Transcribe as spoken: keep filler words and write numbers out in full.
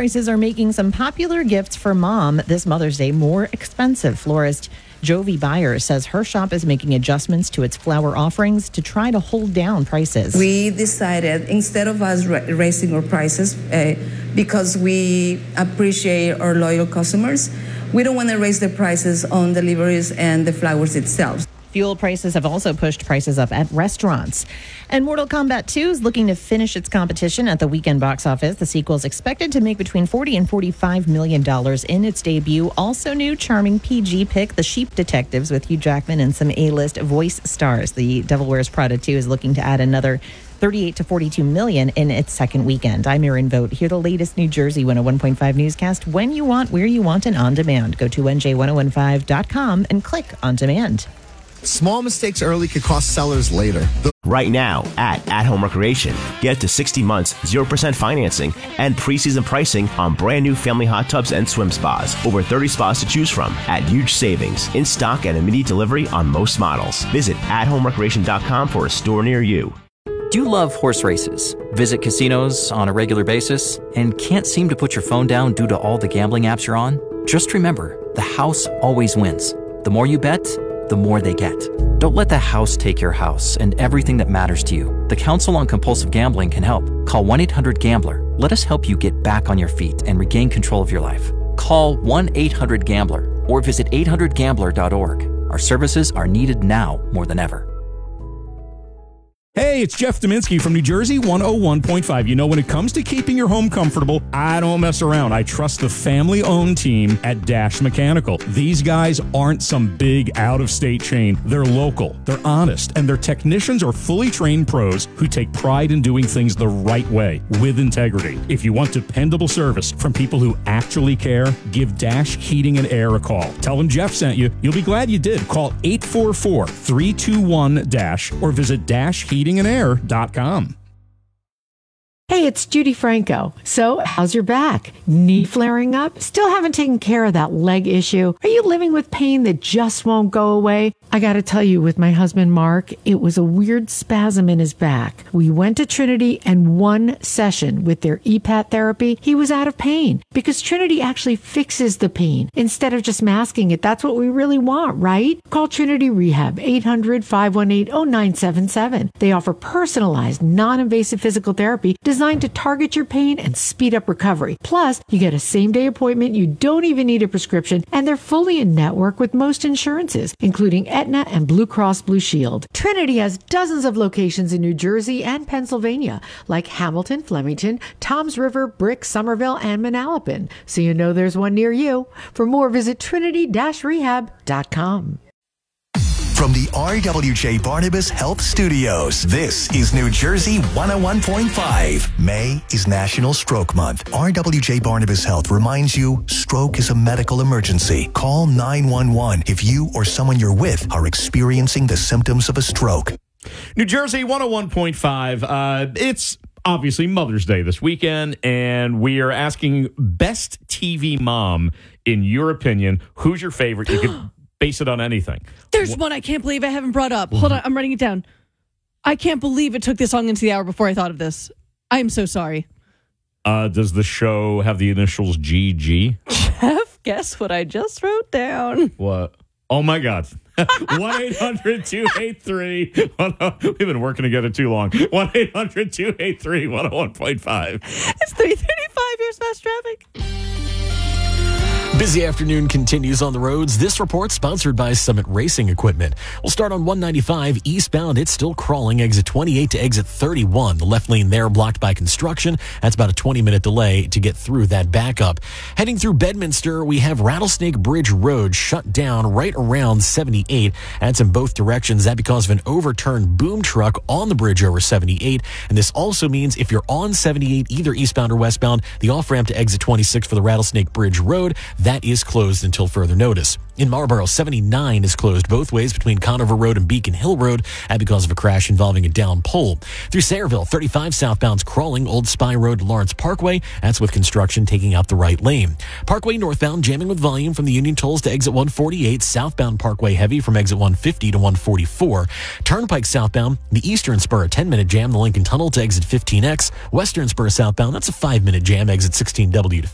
prices are making some popular gifts for mom this Mother's Day more expensive. Florist Jovi Byers says her shop is making adjustments to its flower offerings to try to hold down prices. We decided, instead of us ra- raising our prices, uh, because we appreciate our loyal customers, we don't want to raise the prices on deliveries and the flowers itself. Fuel prices have also pushed prices up at restaurants. And Mortal Kombat two is looking to finish its competition at the weekend box office. The sequel is expected to make between forty and forty-five million dollars in its debut. Also new, charming P G pick, The Sheep Detectives, with Hugh Jackman and some A-list voice stars. The Devil Wears Prada two is looking to add another thirty-eight to forty-two million in its second weekend. I'm Erin Vogt. Hear the latest New Jersey one oh one point five newscast when you want, where you want, and on demand. Go to N J ten fifteen dot com and click on demand. Small mistakes early could cost sellers later. Right now at At Home Recreation, get to sixty months, zero percent financing, and preseason pricing on brand new family hot tubs and swim spas. Over thirty spas to choose from at huge savings. In stock and immediate delivery on most models. Visit at home recreation dot com for a store near you. Do you love horse races, visit casinos on a regular basis, and can't seem to put your phone down due to all the gambling apps you're on? Just remember, the house always wins. The more you bet, the more they get. Don't let the house take your house and everything that matters to you. The Council on Compulsive Gambling can help. Call one eight hundred gambler. Let us help you get back on your feet and regain control of your life. Call one eight hundred gambler or visit eight hundred gambler dot org. Our services are needed now more than ever. Hey, it's Jeff Dominski from New Jersey one oh one point five. You know, when it comes to keeping your home comfortable, I don't mess around. I trust the family-owned team at Dash Mechanical. These guys aren't some big out-of-state chain. They're local, they're honest, and their technicians are fully trained pros who take pride in doing things the right way, with integrity. If you want dependable service from people who actually care, give Dash Heating and Air a call. Tell them Jeff sent you. You'll be glad you did. Call eight four four, three two one, DASH or visit dash heating and air dot com. Hey, it's Judy Franco. So, how's your back? Knee flaring up? Still haven't taken care of that leg issue? Are you living with pain that just won't go away? I gotta tell you, with my husband Mark, it was a weird spasm in his back. We went to Trinity, and one session with their E PAT therapy, he was out of pain. Because Trinity actually fixes the pain instead of just masking it. That's what we really want, right? Call Trinity Rehab, eight hundred, five one eight, oh nine seven seven. They offer personalized, non-invasive physical therapy designed to target your pain and speed up recovery. Plus, you get a same-day appointment, you don't even need a prescription, and they're fully in network with most insurances, including Aetna and Blue Cross Blue Shield. Trinity has dozens of locations in New Jersey and Pennsylvania, like Hamilton, Flemington, Toms River, Brick, Somerville, and Manalapan. So you know there's one near you. For more, visit trinity dash rehab dot com. From the R W J Barnabas Health Studios, this is New Jersey one oh one point five. May is National Stroke Month. R W J Barnabas Health reminds you, stroke is a medical emergency. Call nine one one if you or someone you're with are experiencing the symptoms of a stroke. New Jersey one oh one point five. Uh, it's obviously Mother's Day this weekend, and we are asking best T V mom, in your opinion. Who's your favorite? You could base it on anything. There's what? one I can't believe I haven't brought up. Hold on, I'm writing it down. I can't believe it took this long into the hour before I thought of this. I am so sorry. Uh, does the show have the initials G G? Jeff, guess what I just wrote down? What? Oh, my God. one eight hundred two eight three We've been working together too long. one eight hundred two eight three one oh one point five. It's three thirty-five. Here's fast traffic. Busy afternoon continues on the roads. This report sponsored by Summit Racing Equipment. We'll start on one ninety-five eastbound. It's still crawling exit twenty-eight to exit thirty-one. The left lane there blocked by construction. That's about a twenty minute delay to get through that backup. Heading through Bedminster, we have Rattlesnake Bridge Road shut down right around seventy-eight. That's in both directions. That because of an overturned boom truck on the bridge over seventy-eight. And this also means if you're on seventy-eight, either eastbound or westbound, the off-ramp to exit twenty-six for the Rattlesnake Bridge Road, that is closed until further notice. In Marlboro, seventy-nine is closed both ways between Conover Road and Beacon Hill Road, and because of a crash involving a down pole. Through Sayreville, thirty-five southbound's crawling Old Spy Road to Lawrence Parkway. That's with construction taking out the right lane. Parkway northbound jamming with volume from the Union Tolls to exit one forty-eight. Southbound Parkway heavy from exit one fifty to one forty-four. Turnpike southbound, the Eastern Spur, a ten minute jam, the Lincoln Tunnel to exit fifteen X. Western Spur southbound, that's a five minute jam, exit sixteen W to